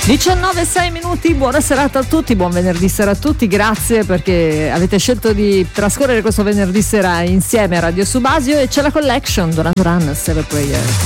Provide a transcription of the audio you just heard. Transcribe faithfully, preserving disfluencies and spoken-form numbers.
diciannove e sei minuti, buona serata a tutti, buon venerdì sera a tutti, grazie perché avete scelto di trascorrere questo venerdì sera insieme a Radio Subasio, e c'è la collection Duran Duran, Save a Prayer.